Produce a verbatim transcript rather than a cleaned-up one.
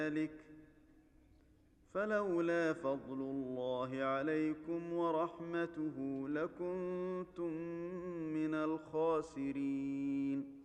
ذلك فلولا فضل الله عليكم ورحمته لكنتم من الخاسرين.